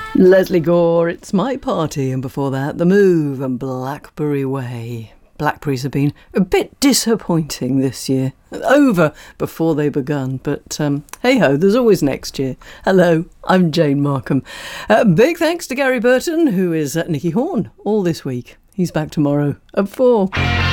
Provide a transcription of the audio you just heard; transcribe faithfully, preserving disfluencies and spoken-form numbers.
Lesley Gore, It's My Party, and before that, The Move and Blackberry Way. Blackberries have been a bit disappointing this year. Over before they begun, but um, hey-ho, there's always next year. Hello, I'm Jane Markham. Uh, big thanks to Gary Burton, who is at Nicky Horn all this week. He's back tomorrow at four.